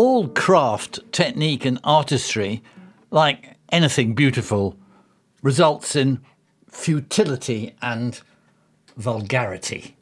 all craft, technique, and artistry, like anything beautiful, results in futility and vulgarity.